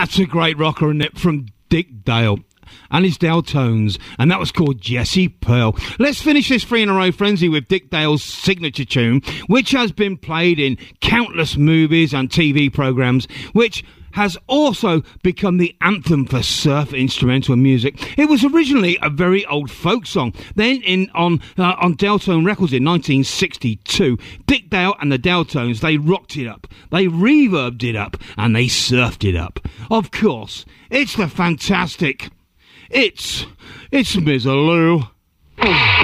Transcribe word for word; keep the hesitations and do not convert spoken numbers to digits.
That's a great rocker, isn't it? From Dick Dale and his Deltones, and that was called Jessie Pearl. Let's finish this three in a row frenzy with Dick Dale's signature tune, which has been played in countless movies and T V programmes, which has also become the anthem for surf instrumental music. It was originally a very old folk song. Then in on uh, on Deltone Records in nineteen sixty-two, Dick Dale and the Deltones, they rocked it up, they reverbed it up, and they surfed it up. Of course, it's the fantastic, it's, it's Miz Lou.